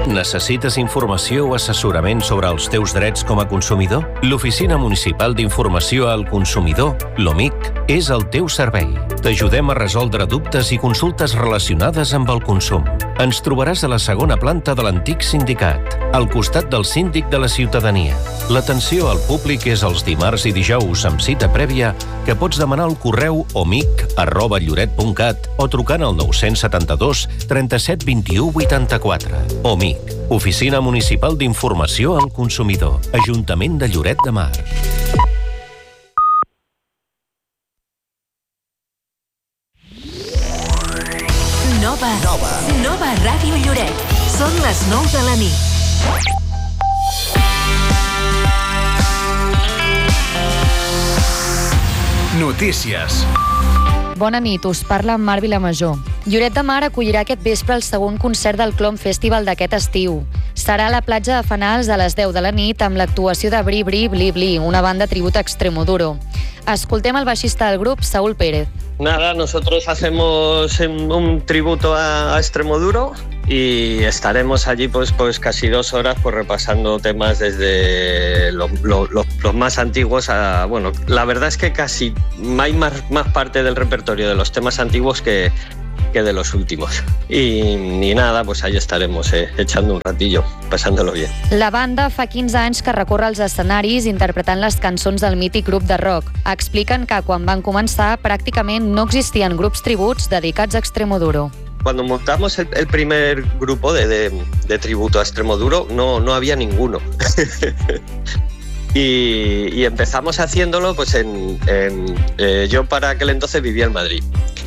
Necessites informació o assessorament sobre els teus drets com a consumidor? L'Oficina Municipal d'Informació al Consumidor, l'OMIC, és el teu servei. T'ajudem a resoldre dubtes i consultes relacionades amb el consum. Ens trobaràs a la segona planta de l'antic sindicat, al costat del síndic de la ciutadania. L'atenció al públic és els dimarts i dijous amb cita prèvia que pots demanar al correu omic@lloret.cat o trucant al 972 37 21 84. OMIC, Oficina Municipal d'Informació al Consumidor, Ajuntament de Lloret de Mar. Nova Ràdio Lloret. Són les 9 de la nit. Notícies. Bona nit, us parla Mar Vilamajor. Lloret de Mar acollirà aquest vespre el segon concert del Clom Festival d'aquest estiu. Serà a la platja de Fanals a les 10 de la nit amb l'actuació de Bri Bri Bli Bli, una banda tribut a Extremoduro. Escoltem el baixista del grup, Saúl Pérez. Nada, nosotros hacemos un tributo a Extremoduro y estaremos allí pues casi 2 horas repasando temas desde los más antiguos a... Bueno, la verdad es que casi hay más parte del repertorio de los temas antiguos que de los últimos. Y nada, pues ahí estaremos echando un ratillo, pasándolo bien. La banda fa 15 anys que recorre els escenaris interpretant les cançons del mític grup de rock. Expliquen que quan van començar pràcticament no existien grups tributs dedicats a Extremoduro. Cuando montamos el primer grupo de tributo a Extremoduro no había ninguno. Y empezamos haciéndolo pues yo para aquel entonces vivía en Madrid.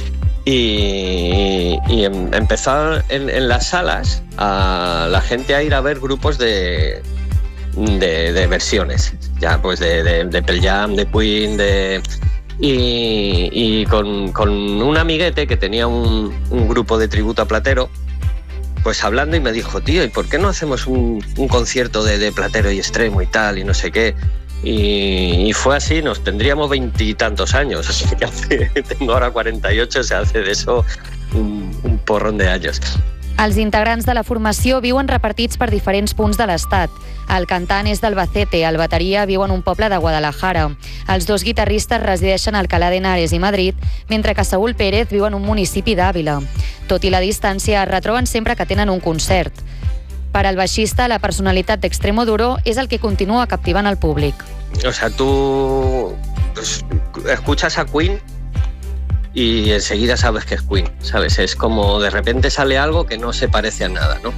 Y empezó en las salas a la gente a ir a ver grupos de versiones, ya pues de Pearl Jam, de Queen, y con un amiguete que tenía un grupo de tributo a Platero, pues hablando, y me dijo, tío, ¿y por qué no hacemos un concierto de Platero y Extremo y tal, y no sé qué? Y fue así, nos tendríamos 20 y tantos años, así que tengo ahora 48, se hace de eso un porrón de años. Els integrants de la formació viuen repartits per diferents punts de l'estat. El cantant és d'Albacete, el bateria viu en un poble de Guadalajara. Els 2 guitarristes resideixen a Alcalá de Henares i Madrid, mentre que Saúl Pérez viu en un municipi d'Àvila. Tot i la distància, es retroben sempre que tenen un concert. Per al baixista, la personalitat d'Extremoduro és el que continua captivant al públic. O sea, tú escuchas a Queen y enseguida sabes que es Queen, ¿sabes? Es como de repente sale algo que no se parece a nada, ¿no?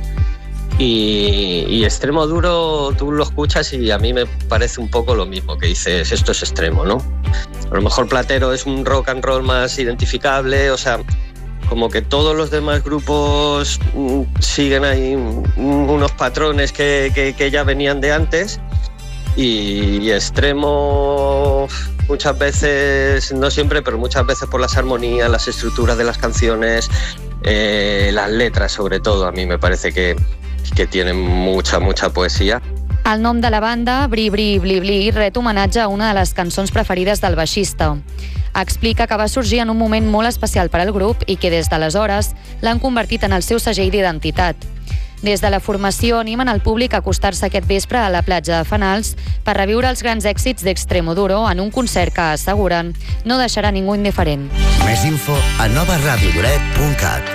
Y Extremoduro tú lo escuchas y a mí me parece un poco lo mismo, que dices, esto es extremo, ¿no? A lo mejor Platero es un rock and roll más identificable, o sea, como que todos los demás grupos siguen ahí unos patrones que ya venían de antes, y Extremo muchas veces, no siempre, pero muchas veces por las armonías, las estructuras de las canciones, las letras sobre todo, a mí me parece que tienen mucha poesía. El nom de la banda, Bri Bri Bli Bli, ret homenatge a una de les cançons preferides del baixista. Explica que va sorgir en un moment molt especial per al grup i que des d'aleshores l'han convertit en el seu segell d'identitat. Des de la formació animen el públic a acostar-se aquest vespre a la platja de Fanals per reviure els grans èxits d'Extremoduro en un concert que, asseguren, no deixarà ningú indiferent. Més info a novaradiolloret.cat.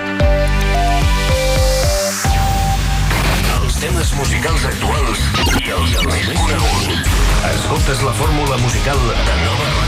Els temes musicals actuals i els més coneguts. Escoltes la fórmula musical de Nova